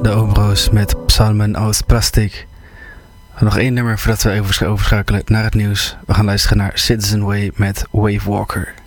de Obro's met Psalmen aus Plastic. Nog één nummer voordat we overschakelen naar het nieuws. We gaan luisteren naar Citizen Way met Wave Walker.